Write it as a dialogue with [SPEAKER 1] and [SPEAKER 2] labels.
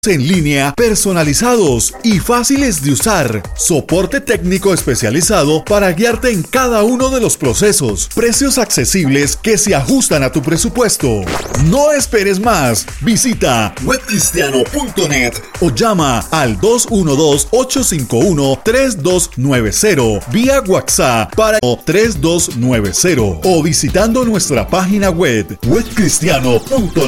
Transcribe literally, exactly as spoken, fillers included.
[SPEAKER 1] en línea, personalizados y fáciles de usar. Soporte técnico especializado para guiarte en cada uno de los procesos. Precios accesibles que se ajustan a tu presupuesto. No esperes más. Visita web cristiano punto net o llama al dos uno dos, ocho cinco uno, tres dos nueve cero vía WhatsApp para tres dos nueve cero o visitando nuestra página web web cristiano punto net.